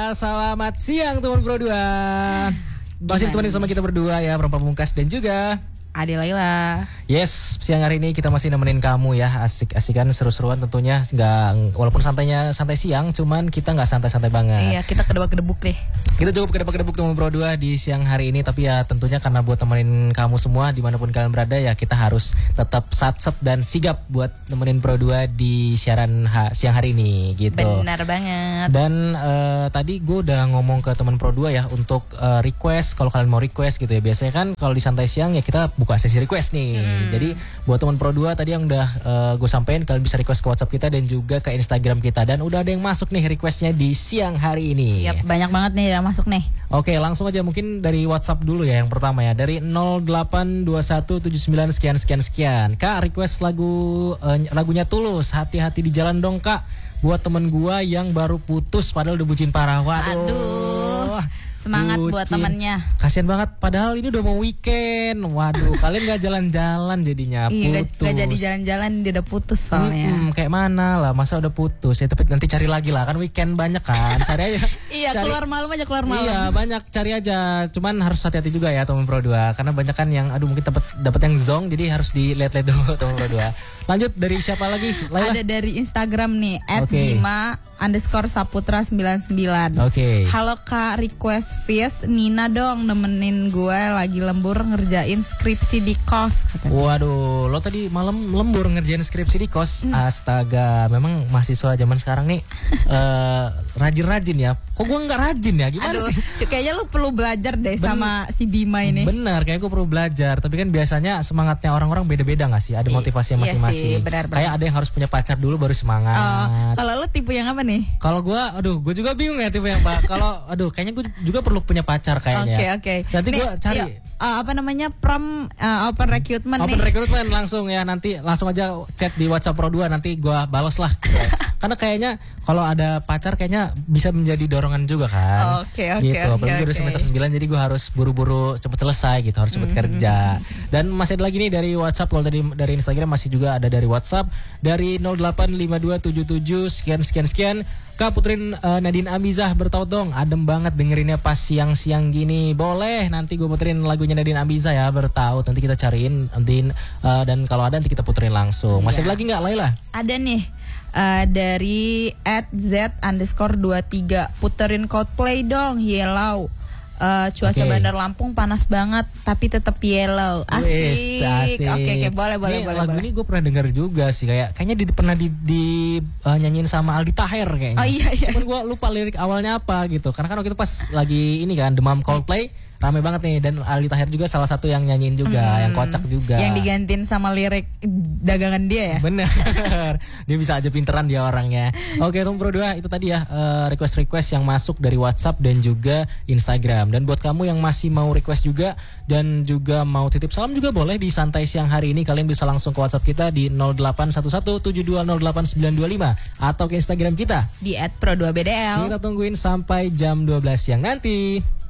selamat siang teman Pro 2. Masih ditemani sama kita berdua ya, Perempuan Pamungkas dan juga Ade Laila. Yes, siang hari ini kita masih nemenin kamu ya, asik-asikan, seru-seruan tentunya. Nggak, walaupun santainya santai siang, cuman kita nggak santai-santai banget. Iya, kita kedebak-kedebuk deh. Kita cukup kedebak-kedebuk teman Pro 2 di siang hari ini. Tapi ya tentunya karena buat temenin kamu semua dimanapun kalian berada ya, kita harus tetap satset dan sigap buat nemenin Pro 2 di siaran siang hari ini gitu. Benar banget. Dan tadi gue udah ngomong ke teman Pro 2 ya untuk request, kalau kalian mau request gitu ya. Biasanya kan kalau di santai siang ya kita buka sesi request nih. Jadi buat teman Pro 2 tadi yang udah gue sampein, kalian bisa request ke WhatsApp kita dan juga ke Instagram kita. Dan udah ada yang masuk nih requestnya di siang hari ini. Yap, banyak banget nih yang masuk nih. Oke, langsung aja mungkin dari WhatsApp dulu ya yang pertama ya. Dari 082179 sekian. Kak, request lagunya Tulus, Hati-hati di jalan dong Kak. Buat temen gua yang baru putus padahal udah bucin parah. Waduh. Aduh. Semangat bucin. Buat temennya. Kasian banget, padahal ini udah mau weekend. Waduh, kalian gak jalan-jalan jadinya. Iya, putus. gak jadi jalan-jalan, dia udah putus soalnya. Kayak mana lah, masa udah putus ya. Tapi nanti cari lagi lah, kan weekend banyak kan. Cari aja. Iya, keluar malam aja, keluar malam. Iya, banyak, cari aja. Cuman harus hati-hati juga ya teman Pro 2. Karena banyak kan yang mungkin dapat yang zong, jadi harus dilihat-lihat dulu teman Pro 2. Lanjut, dari siapa lagi? Laila? Ada dari Instagram nih, @bima_saputra99. Oke. Halo Kak, request Fis, Nina dong nemenin gue lagi lembur ngerjain skripsi di kos. Waduh, lo tadi malam lembur ngerjain skripsi di kos. Astaga, memang mahasiswa zaman sekarang nih rajin-rajin ya. Kok gue nggak rajin ya? Gimana sih? Kayaknya lo perlu belajar deh sama si Bima ini. Benar, kayak gue perlu belajar. Tapi kan biasanya semangatnya orang-orang beda-beda nggak sih? Ada motivasi masing-masing. Iya sih, benar. Kayak ada yang harus punya pacar dulu baru semangat. Kalau lo tipe yang apa nih? Kalau gue juga bingung ya tipe yang apa. Kalau, kayaknya gue juga perlu punya pacar kayaknya. Oke. Nanti gue cari. Open recruitment nih. Open recruitment langsung ya, nanti langsung aja chat di WhatsApp Pro 2, nanti gue balas lah. Karena kayaknya kalau ada pacar kayaknya bisa menjadi dorongan juga kan. Oke. Gitu. Apalagi gue udah semester 9, jadi gue harus buru-buru cepet selesai gitu, harus cepet kerja. Dan masih ada lagi nih dari WhatsApp. Kalau dari Instagram masih juga ada dari WhatsApp dari 085277 sekian. Kak, puterin Nadine Amizah Bertaut dong. Adem banget dengerinnya pas siang-siang gini. Boleh, nanti gue puterin lagunya Nadine Amizah ya, Bertaut. Nanti kita cariin dan kalau ada nanti kita puterin langsung. Masih ada lagi nggak, Laila? Ada nih. Dari @z_23 puterin Coldplay dong, Yellow. Cuaca Bandar Lampung panas banget tapi tetap yellow. Asik. Oke, boleh. Lagu ini gue pernah dengar juga sih, kayaknya pernah nyanyiin sama Aldi Taher kayaknya. Oh iya. Cuman gue lupa lirik awalnya apa gitu. Karena kan waktu itu pas lagi ini kan demam Coldplay rame banget nih, dan Aldi Taher juga salah satu yang nyanyiin juga, yang kocak juga. Yang digantiin sama lirik dagangan dia ya. Bener. Dia bisa aja pinteran dia orangnya. Oke, teman Pro 2, itu tadi ya request yang masuk dari WhatsApp dan juga Instagram. Dan buat kamu yang masih mau request juga dan juga mau titip salam juga boleh di santai siang hari ini. Kalian bisa langsung ke WhatsApp kita di 081172089225 atau ke Instagram kita di @pro2bdl. Kita tungguin sampai jam 12 siang nanti.